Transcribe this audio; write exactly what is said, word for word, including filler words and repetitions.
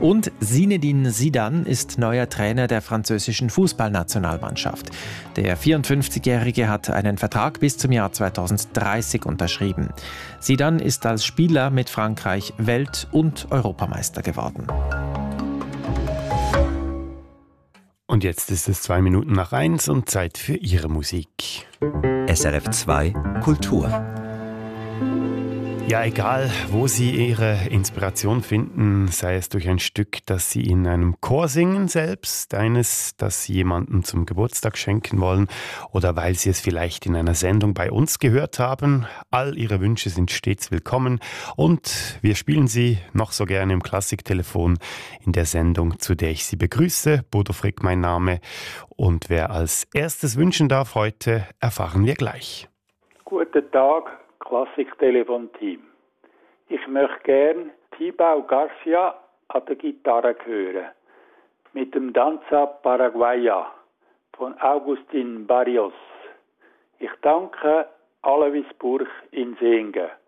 Und Zinedine Zidane ist neuer Trainer der französischen Fußballnationalmannschaft. Der vierundfünfzigjährige hat einen Vertrag bis zum Jahr zweitausenddreißig unterschrieben. Zidane ist als Spieler mit Frankreich Welt- und Europameister geworden. Und jetzt ist es zwei Minuten nach eins und Zeit für Ihre Musik. S R F zwei Kultur. Ja, egal, wo Sie Ihre Inspiration finden, sei es durch ein Stück, das Sie in einem Chor singen selbst, eines, das Sie jemandem zum Geburtstag schenken wollen oder weil Sie es vielleicht in einer Sendung bei uns gehört haben. All Ihre Wünsche sind stets willkommen und wir spielen sie noch so gerne im Klassiktelefon in der Sendung, zu der ich Sie begrüße. Bodo Frick mein Name, und wer als erstes wünschen darf heute, erfahren wir gleich. Guten Tag, Klassiktelefon-Team. Ich möchte gern Tibau Garcia an der Gitarre hören. Mit dem Danza Paraguaya von Agustin Barrios. Ich danke Alois Burch in Singen.